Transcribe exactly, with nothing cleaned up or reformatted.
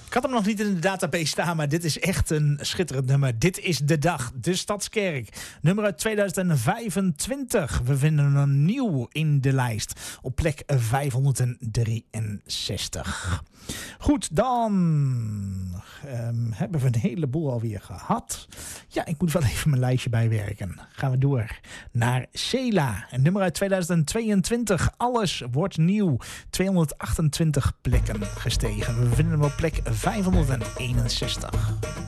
Ik had hem nog niet in de database staan, maar dit is echt een schitterend nummer. Dit is de dag, de Stadskerk. Nummer uit tweeduizend vijfentwintig. We vinden hem nieuw in de lijst. Op plek vijfhonderddrieënzestig. Goed, dan um, hebben we een heleboel alweer gehad. Ja, ik moet wel even mijn lijstje bijwerken. Gaan we door naar Cela. Een nummer uit tweeduizend tweeëntwintig. Alles wordt nieuw. tweehonderdachtentwintig plekken gestegen. We vinden hem op plek vijfhonderdeenenzestig.